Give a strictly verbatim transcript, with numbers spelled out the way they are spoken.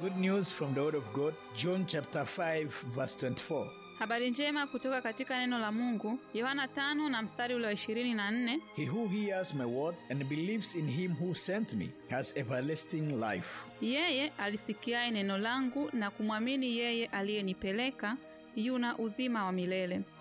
Good news from the word of God, John chapter five verse twenty-four. Habari njema kutoka katika neno la Mungu, Yohana tano na mstari ule wa ishirini na nne. He who hears my word and believes in him who sent me has everlasting life. Yeye alisikiaye neno langu na kumwamini yeye aliyenipeleka yuna uzima wa milele.